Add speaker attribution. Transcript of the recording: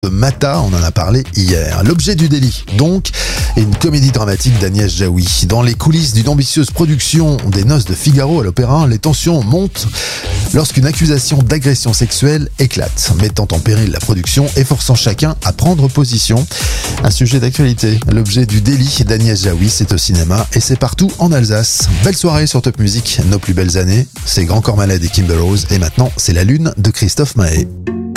Speaker 1: Mata, on en a parlé hier. L'objet du délit, donc, est une comédie dramatique d'Agnès Jaoui. Dans les coulisses d'une ambitieuse production des Noces de Figaro à l'Opéra, les tensions montent lorsqu'une accusation d'agression sexuelle éclate, mettant en péril la production et forçant chacun à prendre position. Un sujet d'actualité. L'objet du délit d'Agnès Jaoui, c'est au cinéma et c'est partout en Alsace. Belle soirée sur Top Music, nos plus belles années. C'est Grand Corps Malade et Kimber Rose et maintenant c'est La Lune de Christophe Maé.